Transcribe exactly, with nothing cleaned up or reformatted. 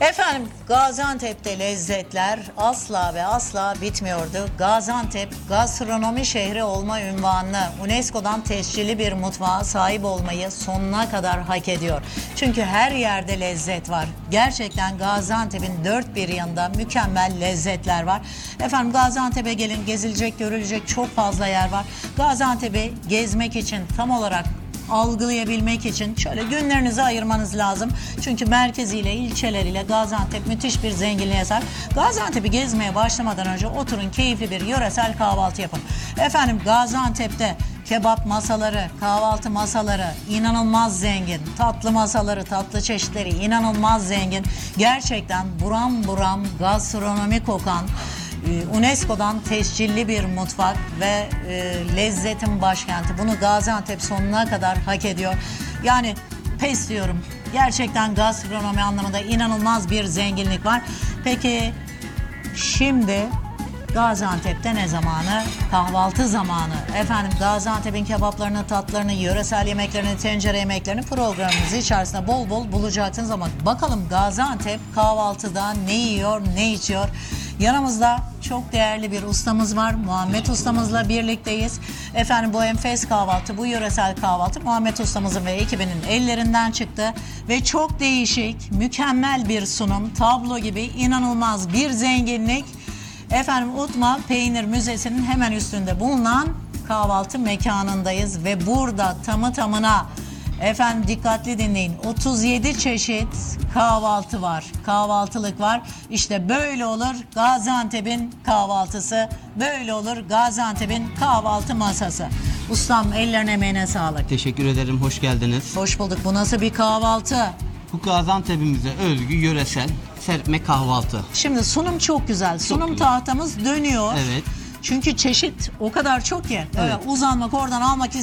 Efendim, Gaziantep'te lezzetler asla ve asla bitmiyordu. Gaziantep gastronomi şehri olma unvanını, UNESCO'dan tescilli bir mutfağa sahip olmayı sonuna kadar hak ediyor. Çünkü her yerde lezzet var. Gerçekten Gaziantep'in dört bir yanında mükemmel lezzetler var. Efendim, Gaziantep'e gelin, gezilecek, görülecek çok fazla yer var. Gaziantep'i gezmek için, tam olarak algılayabilmek için şöyle günlerinizi ayırmanız lazım. Çünkü merkeziyle, ilçeleriyle Gaziantep müthiş bir zenginliğe sahip. Gaziantep'i gezmeye başlamadan önce oturun, keyifli bir yöresel kahvaltı yapın. Efendim, Gaziantep'te kebap masaları, kahvaltı masaları inanılmaz zengin. Tatlı masaları, tatlı çeşitleri inanılmaz zengin. Gerçekten buram buram gastronomi kokan, UNESCO'dan tescilli bir mutfak ve e, lezzetin başkenti. Bunu Gaziantep sonuna kadar hak ediyor. Yani pes diyorum. Gerçekten gastronomi anlamında inanılmaz bir zenginlik var. Peki şimdi Gaziantep'te ne zamanı? Kahvaltı zamanı. Efendim, Gaziantep'in kebaplarını, tatlarını, yöresel yemeklerini, tencere yemeklerini programımız içerisinde bol bol bulacaksınız ama bakalım Gaziantep kahvaltıda ne yiyor, ne içiyor? Yanımızda çok değerli bir ustamız var. Muhammed ustamızla birlikteyiz. Efendim, bu enfes kahvaltı, bu yöresel kahvaltı Muhammed ustamızın ve ekibinin ellerinden çıktı. Ve çok değişik, mükemmel bir sunum. Tablo gibi inanılmaz bir zenginlik. Efendim, Utma Peynir Müzesi'nin hemen üstünde bulunan kahvaltı mekanındayız. Ve burada tamı tamına, efendim dikkatli dinleyin, otuz yedi çeşit kahvaltı var. Kahvaltılık var. İşte böyle olur Gaziantep'in kahvaltısı. Böyle olur Gaziantep'in kahvaltı masası. Ustam, ellerine emeğine sağlık. Teşekkür ederim, hoş geldiniz. Hoş bulduk. Bu nasıl bir kahvaltı? Bu Gaziantep'imize özgü yöresel serpme kahvaltı. Şimdi sunum çok güzel. Sunum güzel. tahtamız dönüyor. Evet. Çünkü çeşit o kadar çok ki. Böyle Evet. uzanmak, oradan almak